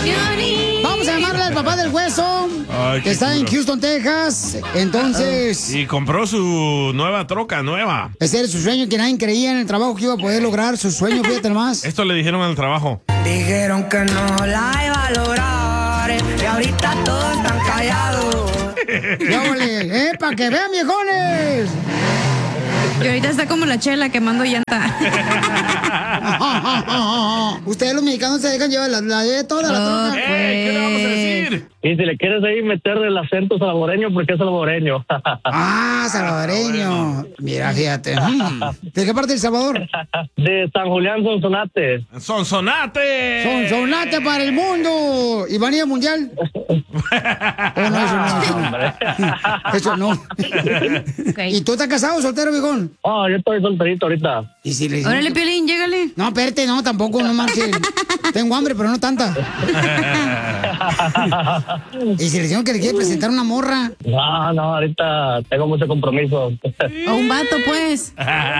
Vamos a llamarle al papá del hueso, Ay, que está en Houston, Texas. Entonces... Y compró su nueva troca, nueva. Ese era su sueño, que nadie creía en el trabajo que iba a poder lograr. Su sueño, fíjate nomás. Esto le dijeron al trabajo. Dijeron que no la iba a lograr y ahorita todos están callados. Para que vean, viejones. Y ahorita está como la Chela quemando llanta. Ustedes los mexicanos se dejan llevar toda la troca. ¿Qué le vamos a decir? Y si le quieres ahí meter el acento salvadoreño, porque es salvadoreño. Salvadoreño. Mira, fíjate. ¿De qué parte de El Salvador? De San Julián, Sonsonate. ¡Sonsonate! ¡Sonsonate para el mundo! ¿Y van a ir al mundial? Eso no. Okay. ¿Y tú estás casado, soltero, viejón? Yo estoy solterito ahorita. ¿Y si le... Órale, Piolín, llégale. No, espérate, no, tampoco, no marches. Tengo hambre, pero no tanta. ¿Y si le dijeron que le quiere presentar una morra? No, ahorita tengo mucho compromiso. A un vato, pues.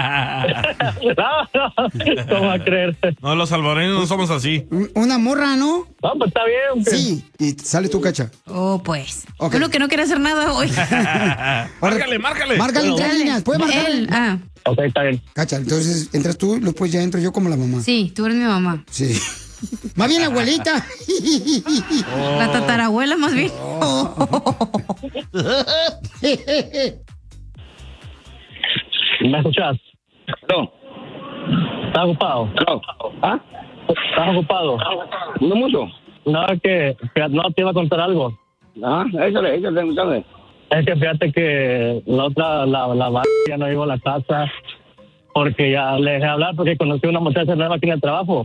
¿Cómo va a creer? No, los salvadoreños no somos así. Una morra, ¿no? No, pues está bien. Sí, y sale tu Cacha. Oh, pues. Okay. Bueno, que no quiere hacer nada hoy. Márcale. Márcale en 3 líneas, ¿puedes marcarle? Él, Ok, está bien. Cacha, entonces entras tú, después ya entro yo como la mamá. Sí, tú eres mi mamá. Sí. Más bien la abuelita. La tatarabuela, más bien. ¿Me escuchas? No. ¿Estás ocupado? No. ¿Ah? ¿Estás ocupado? No mucho. No, es que no te iba a contar algo. Échale, muchachos. Es que fíjate que la ya no iba a la casa porque ya le dejé hablar porque conocí a una muchacha nueva aquí en el trabajo.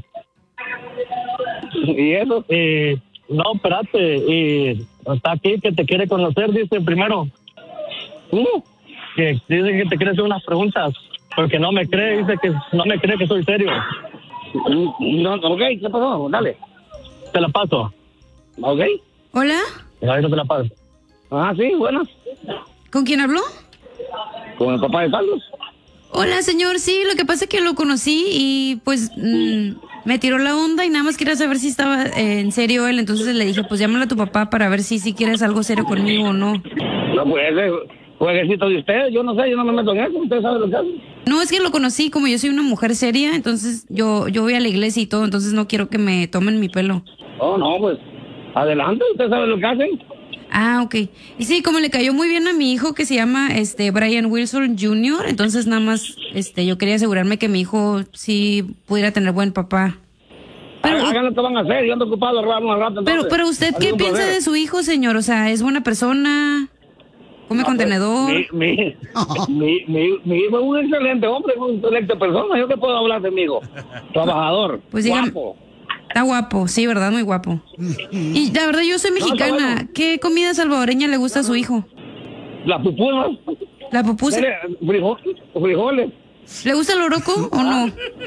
¿Y eso? Y no, espérate, y está aquí que te quiere conocer, dice primero. Que dice que te quiere hacer unas preguntas porque no me cree, dice que no me cree que soy serio. No, ok, ¿qué pasó? Dale. Te la paso. Ok. ¿Hola? Ahorita te la paso. Sí, buenas. ¿Con quién habló? Con el papá de Carlos. Hola, señor. Sí, lo que pasa es que lo conocí y pues me tiró la onda y nada más quería saber si estaba en serio él. Entonces le dije, pues llámale a tu papá para ver si quieres algo serio conmigo o no. No, pues ese jueguecito de ustedes, yo no sé, yo no me meto en eso, ustedes saben lo que hacen. No, es que lo conocí, como yo soy una mujer seria, entonces yo voy a la iglesia y todo, entonces no quiero que me tomen mi pelo. Oh, no, pues adelante, ustedes saben lo que hacen. Ok. Y sí, como le cayó muy bien a mi hijo que se llama Brian Wilson Jr., entonces nada más yo quería asegurarme que mi hijo sí pudiera tener buen papá. Pero hagan lo que van a hacer, yo ando ocupado al rato. Pero usted, ¿qué piensa de su hijo, señor? O sea, ¿es buena persona? ¿Come contenedor? Mi hijo es un excelente hombre, una excelente persona. ¿Yo qué puedo hablar de mi hijo? Trabajador, pues guapo. Está guapo, sí, ¿verdad? Muy guapo. Y la verdad, yo soy mexicana. Bueno. ¿Qué comida salvadoreña le gusta a su hijo? Las pupusas. ¿La pupusa? Frijoles. ¿Le gusta el oroco o no?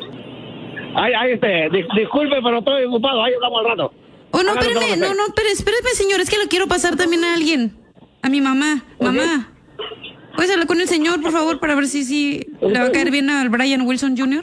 Disculpe, pero estoy ocupado. Ahí hablamos al rato. Oh, no, espéreme, señor. Es que lo quiero pasar también a alguien. A mi mamá. Mamá. ¿Puedes hablar con el señor, por favor, para ver si le va a caer bien al Brian Wilson Jr.?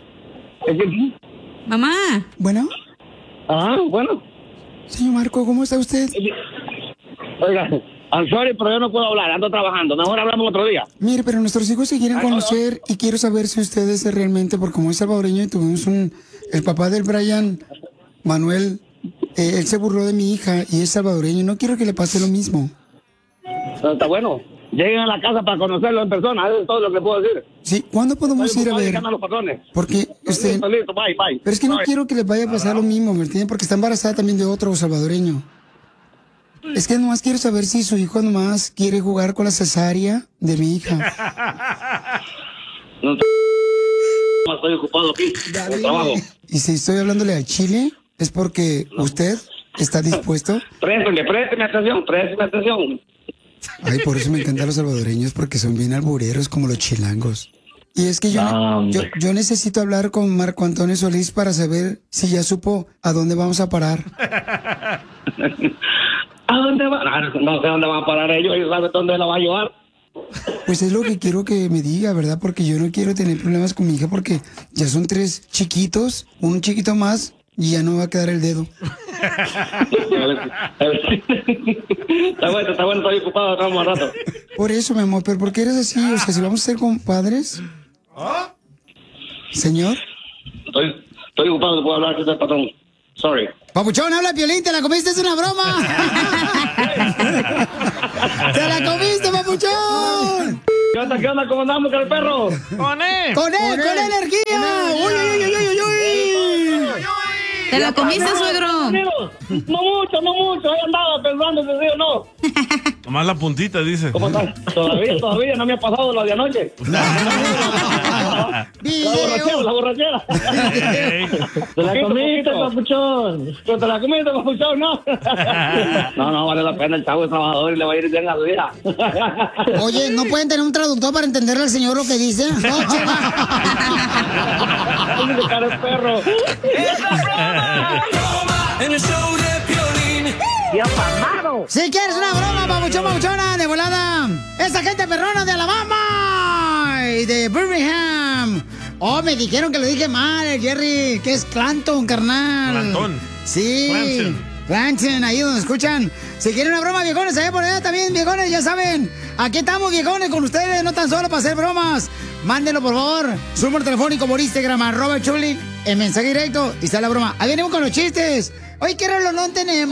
Mamá. ¿Bueno? Bueno. Señor Marco, ¿cómo está usted? Oiga, I'm sorry, pero yo no puedo hablar, ando trabajando. Mejor hablamos otro día. Mire, pero nuestros hijos se quieren conocer y quiero saber si usted es realmente, porque como es salvadoreño y tuvimos el papá del Brian, Manuel, él se burló de mi hija y es salvadoreño. No quiero que le pase lo mismo. Está bueno. Lleguen a la casa para conocerlo en persona, eso es todo lo que puedo decir. Sí, ¿cuándo podemos ir a ver? Porque usted... Listo, bye. Pero es que no quiero que le vaya a pasar lo mismo, ¿me entiende? Porque está embarazada también de otro salvadoreño. Es que nomás quiero saber si su hijo nomás quiere jugar con la cesárea de mi hija. No estoy ocupado aquí, con trabajo. Y si estoy hablándole a Chile, es porque usted está dispuesto. Présteme atención. Ay, por eso me encantan los salvadoreños, porque son bien albureros como los chilangos. Y es que yo necesito hablar con Marco Antonio Solís para saber si ya supo a dónde vamos a parar. ¿A dónde van? No sé dónde van a parar ellos saben dónde la va a llevar. Pues es lo que quiero que me diga, ¿verdad? Porque yo no quiero tener problemas con mi hija porque ya son 3 chiquitos, un chiquito más y ya no va a quedar el dedo. Está bueno, estoy ocupado, estamos al rato. Por eso, mi amor, pero ¿por qué eres así? O sea, si vamos a ser compadres. Señor. Estoy ocupado, no puedo hablar con el patrón. Sorry. Papuchón, habla Piolín, te la comiste, es una broma. ¡Te la comiste, papuchón! ¿Qué onda? ¿Cómo andamos con el perro? ¡Con él! ¡Con energía! ¡Uy! ¿Te la comiste, suegro? No mucho. Ahí andaba pensando si sí o no. Nomás la puntita, dice. ¿Cómo estás? Todavía no me ha pasado lo de anoche. La borrachera. ¿Te la comiste, papuchón? ¿Te la comiste, papuchón? No, vale la pena. El chavo es trabajador y le va a ir bien a su vida. Oye, ¿no pueden tener un traductor para entenderle al señor lo que dice? No, cara perro. En el show de Piolín. ¡Dios amado! Si quieres una broma, papuchona, de volada. Esa gente perrona de Alabama y de Birmingham. Oh, me dijeron que lo dije mal, Jerry, que es Clanton, carnal. Clanton. Sí. Clanton, ahí donde escuchan. Si quieren una broma, viejones, allá por allá también, viejones, ya saben. Aquí estamos, viejones, con ustedes, no tan solo para hacer bromas. Mándenlo, por favor. Su número telefónico por Instagram, @Chulín, en mensaje directo, y está la broma. Ahí venimos con los chistes. Hoy, ¿qué reloj no tenemos?